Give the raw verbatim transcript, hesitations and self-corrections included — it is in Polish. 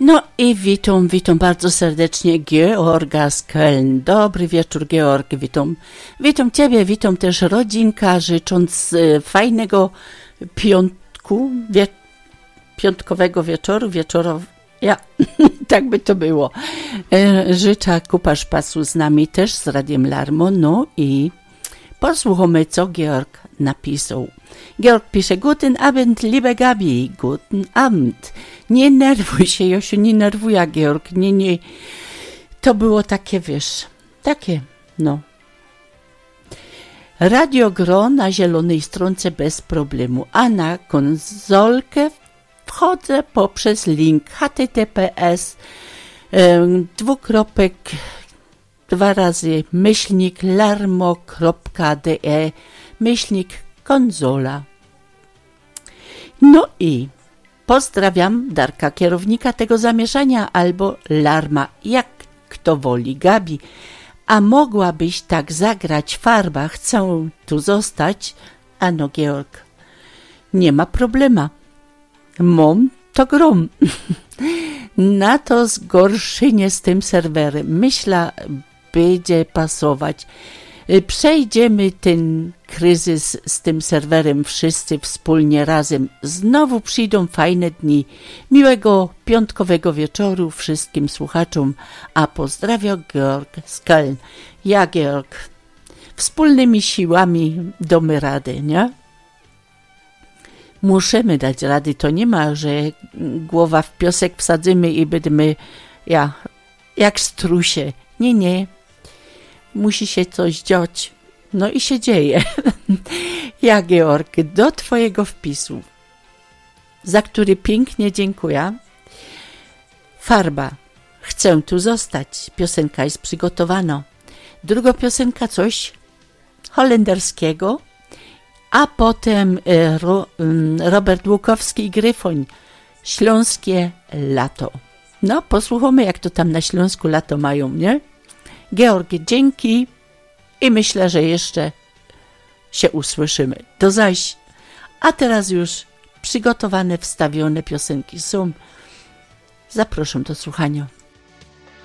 No i witam, witam bardzo serdecznie Georga z Köln. Dobry wieczór, Georg, witam. Witam Ciebie, witam też rodzinka, życząc e, fajnego piątku, wie, piątkowego wieczoru, wieczorow... Ja, tak by to było. E, życzę kupa szpasu z nami też z Radiem Larmo, no i posłuchamy, co Georg napisał. Georg pisze: Guten Abend, liebe Gabi. Guten Abend. Nie nerwuj się, Josiu, nie nerwuj, Georg. Nie, nie. To było takie, wiesz, takie, no. Radio gro na zielonej stronce bez problemu, a na konsolkę wchodzę poprzez link https dwukropek dwa razy myślnik larmo.de myślnik konsola. No i pozdrawiam Darka, kierownika tego zamieszania, albo Larma, jak kto woli. Gabi, a mogłabyś tak zagrać Farba, chcę tu zostać? Ano, Georg, nie ma problema. Mom to grom. Na to zgorszynie z tym serwerem. Myślę, będzie pasować. Przejdziemy ten kryzys z tym serwerem wszyscy wspólnie razem. Znowu przyjdą fajne dni. Miłego piątkowego wieczoru wszystkim słuchaczom, a pozdrawia Georg z Köln. Ja, Georg, wspólnymi siłami damy radę, nie? Musimy dać rady, to nie ma, że głowa w piosek wsadzimy i będziemy ja, jak strusie. Nie, nie. Musi się coś dziać. No i się dzieje. Ja, Georg, do twojego wpisu, za który pięknie dziękuję. Farba, chcę tu zostać. Piosenka jest przygotowana. Druga piosenka coś holenderskiego, a potem Ro, Robert Łukowski i Gryfoń. Śląskie lato. No, posłuchamy, jak to tam na Śląsku lato mają, nie? Georg, dzięki i myślę, że jeszcze się usłyszymy. Do zaś. A teraz już przygotowane, wstawione piosenki są. Zapraszam do słuchania.